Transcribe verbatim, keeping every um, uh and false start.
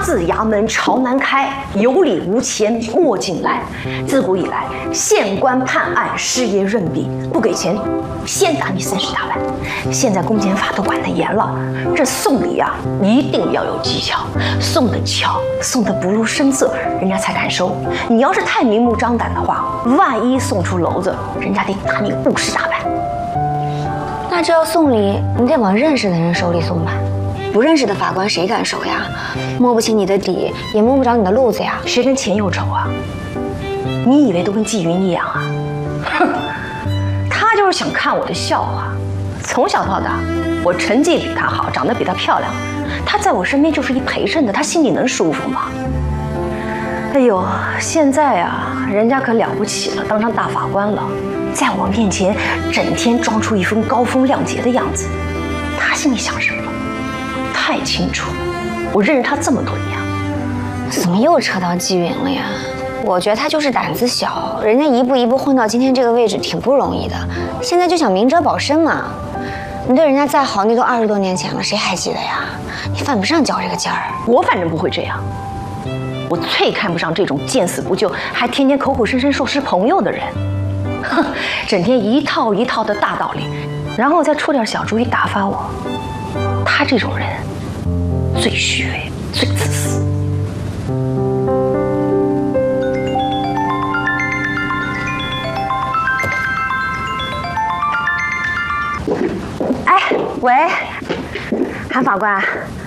字衙门朝南开，有理无钱莫进来。自古以来，县官判案，师爷润笔，不给钱，先打你三十大板。现在公检法都管得严了，这送礼啊，一定要有技巧，送得巧，送得不露声色，人家才敢收。你要是太明目张胆的话，万一送出篓子，人家得打你五十大板。 那这要送礼，你得往认识的人手里送吧？不认识的法官谁敢收呀？摸不清你的底，也摸不着你的路子呀。 谁跟钱有仇啊？你以为都跟纪云一样啊？哼，他就是想看我的笑话。从小到大，我成绩比他好，长得比他漂亮，他在我身边就是一陪衬的，他心里能舒服吗？哎呦，现在啊，人家可了不起了，当上大法官了，在我面前整天装出一副高风亮节的样子，他心里想什么？太清楚了，我认识他这么多年， 怎么又扯到纪云了呀？我觉得他就是胆子小，人家一步一步混到今天这个位置挺不容易的，现在就想明哲保身嘛。你对人家再好，那都二十多年前了，谁还记得呀？你犯不上较这个劲儿。 我反正不会这样，我最看不上这种见死不救，还天天口口声声说是朋友的人。哼，整天一套一套的大道理，然后再出点小主意打发我。他这种人最虚伪，最自私。哎，喂，韩法官，